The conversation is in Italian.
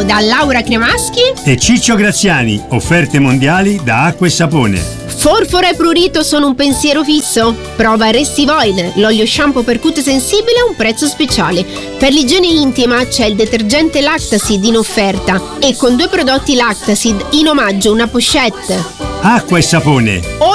da Laura Cremaschi e Ciccio Graziani, offerte mondiali da Acqua e Sapone. Forfora e prurito sono un pensiero fisso? Prova Restivoil, l'olio shampoo per cute sensibile a un prezzo speciale. Per l'igiene intima c'è il detergente Lactaseed in offerta e con 2 prodotti Lactaseed in omaggio una pochette. Acqua e Sapone.